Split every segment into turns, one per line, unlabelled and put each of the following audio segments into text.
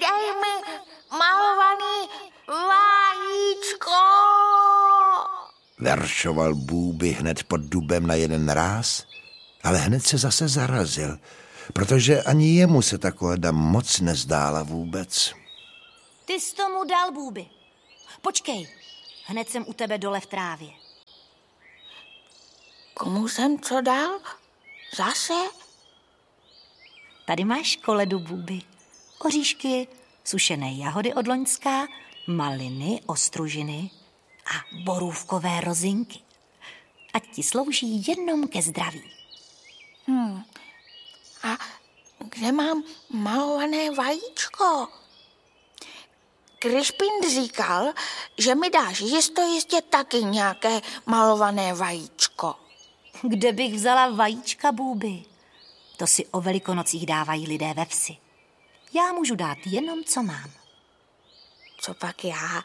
Dej mi malovaný vajíčko.
Veršoval Bůby hned pod dubem na jeden ráz, ale hned se zase zarazil, protože ani jemu se ta koleda moc nezdála vůbec.
Ty jsi tomu dal, Bůby. Počkej, hned jsem u tebe dole v trávě.
Komu jsem co dal? Zase?
Tady máš koledu, Bůby. Oříšky, sušené jahody od loňska, maliny, ostružiny a borůvkové rozinky. Ať ti slouží jenom ke zdraví.
A kde mám malované vajíčko? Krišpín říkal, že mi dáš jistě taky nějaké malované vajíčko.
Kde bych vzala vajíčka, Bůby? To si o Velikonocích dávají lidé ve vsi. Já můžu dát jenom, co mám.
Co pak já?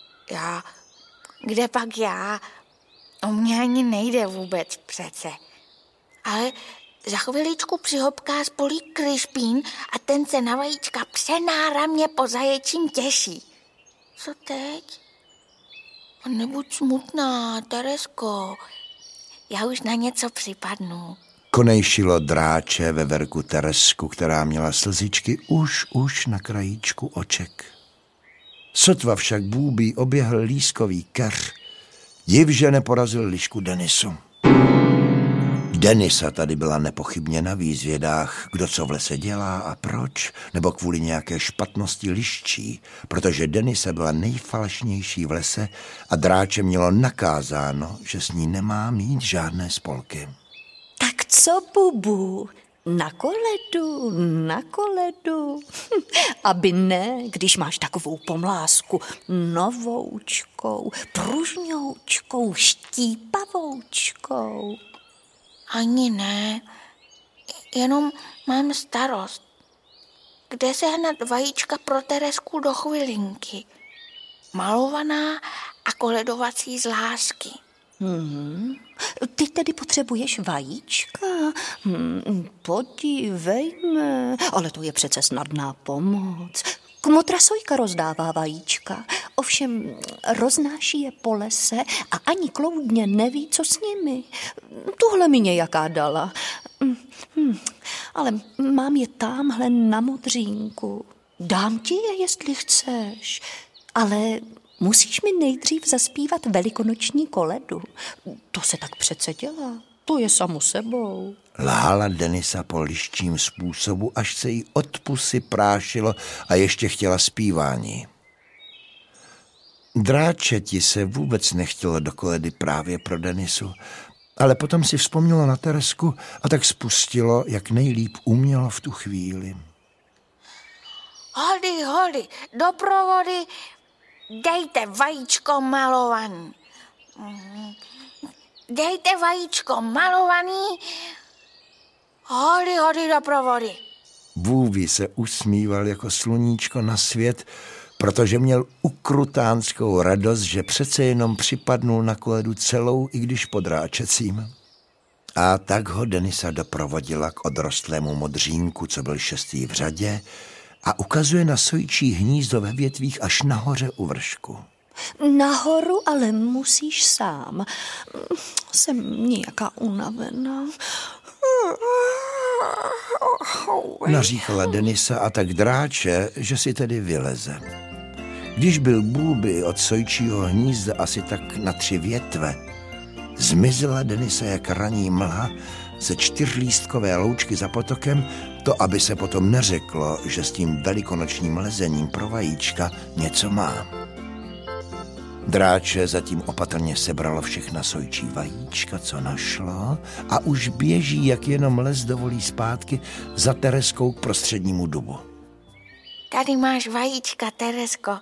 Kde pak já? O mě ani nejde vůbec přece. Ale za chviličku přihopká spolí Krišpín a ten se na vajíčka přenáramně po zaječím těší. Co teď? Nebuď smutná, Teresko. Já už na něco připadnu.
Konejšilo dráče ve verku Teresku, která měla slzičky už na krajíčku oček. Sotva však Bůby oběhl lískový keř, div, že neporazil lišku Denisu. Denisa tady byla nepochybně na výzvědách, kdo co v lese dělá a proč, nebo kvůli nějaké špatnosti liščí, protože Denisa byla nejfalešnější v lese a dráče mělo nakázáno, že s ní nemá mít žádné spolky.
Tak co, Bubu? Na koledu. Aby ne, když máš takovou pomlásku novoučkou, pružňoučkou, štípavoučkou.
Ani ne, jenom mám starost. Kde sehnat vajíčka pro Teresku do chvilinky? Malovaná a koledovací z lásky.
Ty tedy potřebuješ vajíčka? Podívejme, ale to je přece snadná pomoc. Kmotra Sojka rozdává vajíčka, ovšem roznáší je po lese a ani kloudně neví, co s nimi. Tuhle mi nějaká dala. Ale mám je támhle na modřínku. Dám ti je, jestli chceš, ale musíš mi nejdřív zaspívat velikonoční koledu. To se tak přece dělá, to je samo sebou.
Lhala Denisa po liščím způsobu, až se jí od pusy prášilo a ještě chtěla zpívání. Dráčeti se vůbec nechtělo do koledy právě pro Denisu, ale potom si vzpomnělo na Teresku a tak spustilo, jak nejlíp umělo v tu chvíli.
Hody, doprovody, dejte vajíčko malovaný. Dejte vajíčko malovaný. Hody, doprovody.
Bůby se usmíval jako sluníčko na svět, protože měl ukrutánskou radost, že přece jenom připadnul na koledu celou, i když podráčecím. A tak ho Denisa doprovodila k odrostlému modřínku, co byl 6. v řadě, a ukazuje na sojčí hnízdo ve větvích až nahoře u vršku.
Nahoru ale musíš sám. Jsem nějaká unavená.
Naříkala Denisa a tak dráče, že si tedy vyleze. Když byl Bůby od sojčího hnízda asi tak na 3 větve, zmizela Denisa jak raní mlha ze 4lístkové loučky za potokem, to aby se potom neřeklo, že s tím velikonočním lezením pro vajíčka něco má. Dráče zatím opatrně sebralo všechna sojčí vajíčka, co našlo, a už běží, jak jenom les dovolí, zpátky za Tereskou k prostřednímu dubu.
Tady máš vajíčka, Teresko.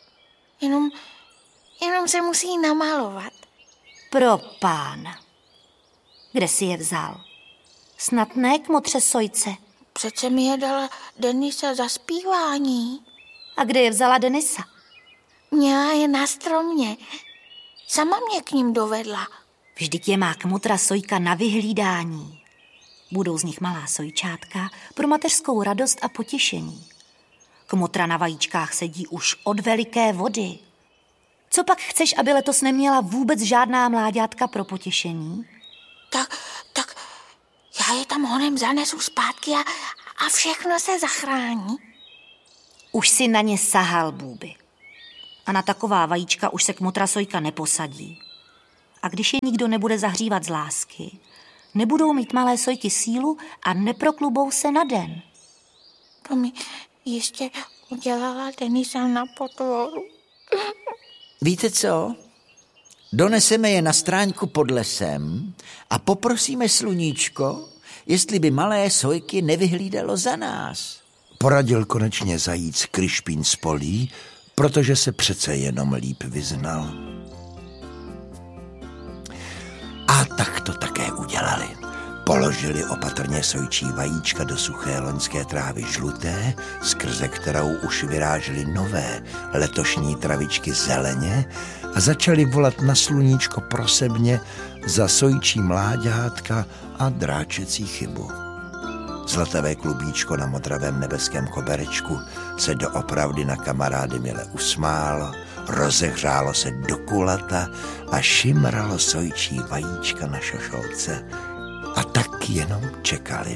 Jenom se musí namalovat.
Pro pána. Kde jsi je vzal? Snad ne k motře Sojce.
Přece mi je dala Denisa za zpívání.
A kde je vzala Denisa?
Měla je na stromě. Sama mě k ním dovedla.
Vždyť je má kmotra Sojka na vyhlídání. Budou z nich malá sojčátka pro mateřskou radost a potěšení. Kmotra na vajíčkách sedí už od veliké vody. Co pak chceš, aby letos neměla vůbec žádná mláďátka pro potěšení?
Tak já je tam honem zanesu zpátky a všechno se zachrání.
Už si na ně sahal, Bůby. A na taková vajíčka už se Kmotra Sojka neposadí. A když je nikdo nebude zahřívat z lásky, nebudou mít malé sojky sílu a neproklubou se na den.
To mi ještě udělala Denisa na potvoru.
Víte co? Doneseme je na stráňku pod lesem a poprosíme sluníčko, jestli by malé sojky nevyhlídalo za nás.
Poradil konečně zajíc Krišpín z polí, protože se přece jenom líp vyznal. A tak to také udělali. Položili opatrně sojčí vajíčka do suché loňské trávy žluté, skrze kterou už vyrážely nové letošní travičky zeleně a začali volat na sluníčko prosebně za sojčí mláďátka a dráčecí chybu. Zlatavé klubíčko na modravém nebeském koberečku se doopravdy na kamarády mile usmálo, rozehřálo se do kulata a šimralo sojčí vajíčka na šošolce. A tak jenom čekali.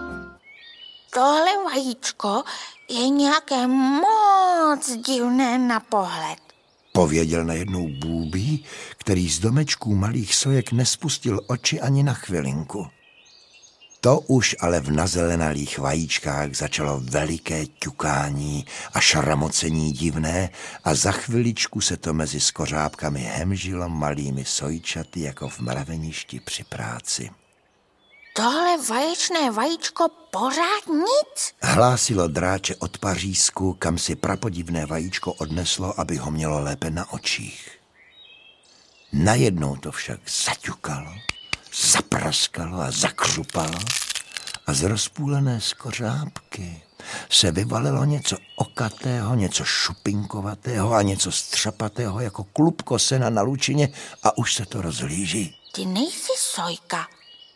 Tohle vajíčko je nějaké moc divné na pohled.
Pověděl najednou Bůbí, který z domečků malých sojek nespustil oči ani na chvilinku. To už ale v nazelenalých vajíčkách začalo veliké ťukání a šramocení divné a za chviličku se to mezi skořápkami hemžilo malými sojčaty jako v mraveništi při práci.
Tohle vaječné vajíčko pořád nic?
Hlásilo dráče od pařízku, kam si prapodivné vajíčko odneslo, aby ho mělo lépe na očích. Najednou to však zaťukalo, zapraskalo a zakřupalo a z rozpůlené skořápky se vyvalilo něco okatého, něco šupinkovatého a něco střapatého jako klubko sena na lučině a už se to rozhlíží.
Ty nejsi sojka.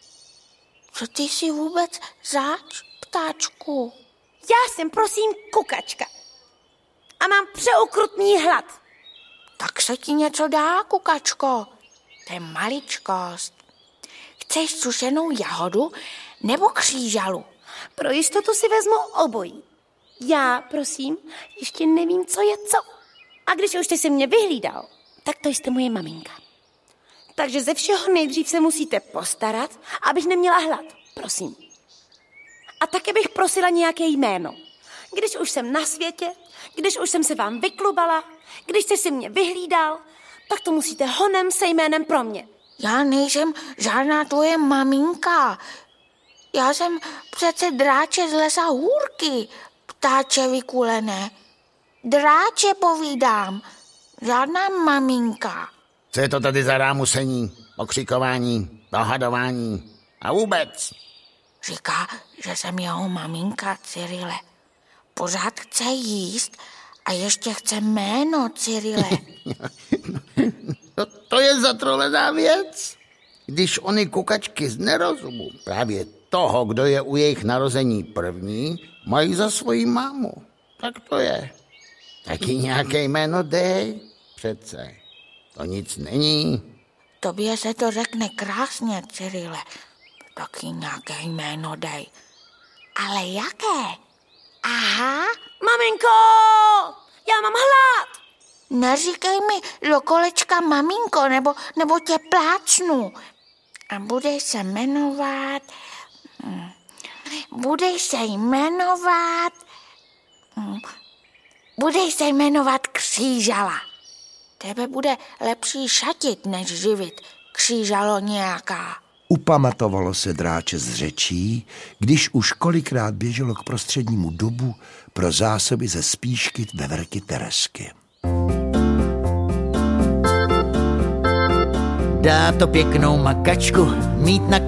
Co ty jsi vůbec zač, ptáčku?
Já jsem, prosím, kukačka. A mám přeukrutný hlad.
Tak se ti něco dá, kukačko. To je maličkost. Chceš sušenou jahodu nebo křížalu?
Pro jistotu si vezmu obojí. Já, prosím, ještě nevím, co je co. A když už jste si mě vyhlídal, tak to jste moje maminka. Takže ze všeho nejdřív se musíte postarat, abych neměla hlad, prosím. A také bych prosila nějaké jméno. Když už jsem na světě, když už jsem se vám vyklubala, když jste si mě vyhlídal, tak to musíte honem se jménem pro mě.
Já nejsem žádná tvoje maminka. Já jsem přece dráče z lesa Hůrky, ptáče vykulené. Dráče povídám, žádná maminka.
Co je to tady za rámusení, okřikování, dohadování a vůbec?
Říká, že jsem jeho maminka, Cyrile. Pořád chce jíst a ještě chce jméno, Cyrile.
To je zatrolená věc. Když ony kukačky z nerozumu, právě toho, kdo je u jejich narození první, mají za svoji mámu. Tak to je. Taky nějaké jméno dej, přece. To nic není.
Tobě se to řekne krásně, Cyrile. Taky nějaké jméno dej. Ale jaké? Aha.
Maminko, já mám hlad.
Neříkej mi do kolečka maminko, nebo tě plácnu. A budeš se jmenovat... Budeš se jmenovat Křížala. Tebe bude lepší šatit, než živit, křížalo nějaká.
Upamatovalo se dráče z řečí, když už kolikrát běželo k prostřednímu dubu pro zásoby ze spíšky veverky Teresky.
Dá to pěknou makačku, mít na